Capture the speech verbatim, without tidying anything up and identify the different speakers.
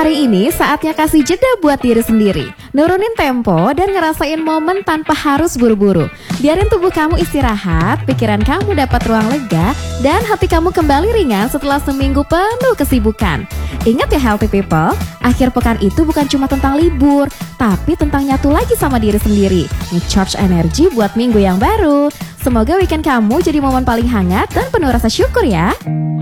Speaker 1: Hari ini saatnya kasih jeda buat diri sendiri. Nurunin tempo dan ngerasain momen tanpa harus buru-buru. Biarin tubuh kamu istirahat, pikiran kamu dapat ruang lega, dan hati kamu kembali ringan setelah seminggu penuh kesibukan. Ingat ya healthy people, akhir pekan itu bukan cuma tentang libur, tapi tentang nyatu lagi sama diri sendiri. Nge-charge energi buat minggu yang baru. Semoga weekend kamu jadi momen paling hangat dan penuh rasa syukur ya.